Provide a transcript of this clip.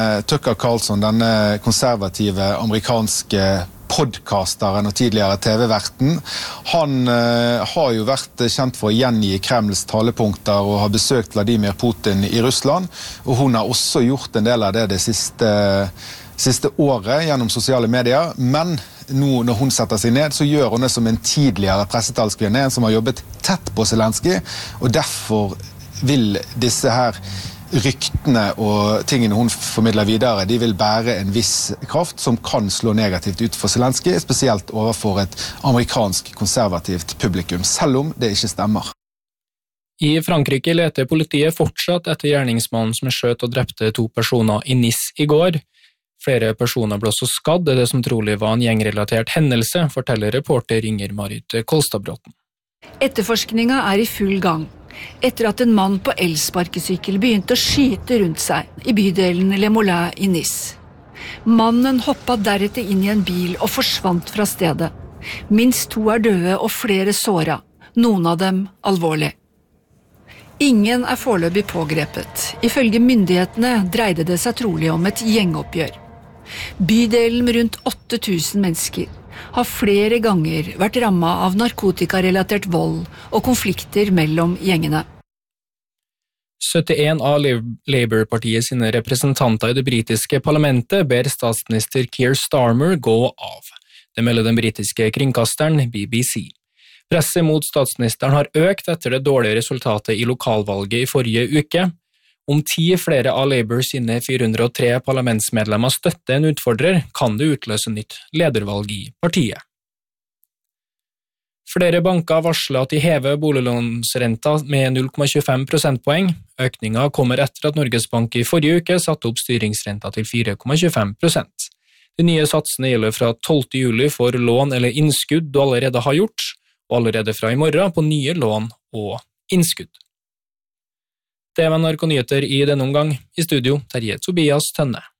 Tucker Carlson, denne konservative amerikanske podcasteren og tidligere TV-verten, han har jo vært kjent for å gjengi Kremls talepunkter og har besøkt Vladimir Putin i Russland, og hun har også gjort en del av det siste året gjennom sosiale medier, men nå når hun setter seg ned, så gjør hun det som en tidligere pressetalskvinne, en som har jobbet tett på Zelensky, og derfor vil disse her ryktene og tingene hun formidler videre, de vil bære en viss kraft som kan slå negativt ut for Zelensky, spesielt overfor et amerikansk konservativt publikum, selv om det ikke stemmer. I Frankrike leter politiet fortsatt etter gjerningsmannen som skjøt og drepte 2 personer i Nice i går. Flere personer ble også skadd i det som trolig var en gjengrelatert hendelse, forteller reporter Inger-Marit Kolstadbråten. Etterforskninga i full gang. Etter at en mann på elsparkesykkel begynte å skyte rundt seg i bydelen Le Moulin i Nice. Mannen hoppet deretter inn i en bil og forsvant fra stedet. Minst 2 døde og flere såret, noen av dem alvorlig. Ingen foreløpig pågrepet. Ifølge myndighetene dreide det seg trolig om et gjengoppgjør. Bydelen med rundt 8000 mennesker har flere ganger vært rammet av narkotikarelatert vold og konflikter mellom gjengene. 71 av Labour-partiet sine representanter i det britiske parlamentet ber statsminister Keir Starmer gå av. Det melder den britiske kringkasteren BBC. Presset mot statsministeren har økt etter det dårlige resultatet i lokalvalget i forrige uke. Om 10 flere av Labour sine 403 parlamentsmedlemmer støtter en utfordrer, kan det utløse nytt ledervalg i partiet. Flere banker varsler at de hever boliglånsrenta med 0,25 prosentpoeng. Økningen kommer etter at Norges Bank i forrige uke satte opp styringsrenta til 4,25%. De nye satsene gjelder fra 12. juli for lån eller innskudd du allerede har gjort, og allerede fra i morgen på nye lån og innskudd. Det var NRK Nyheter i denne omgang. I studio, Terje Tobias Tønne.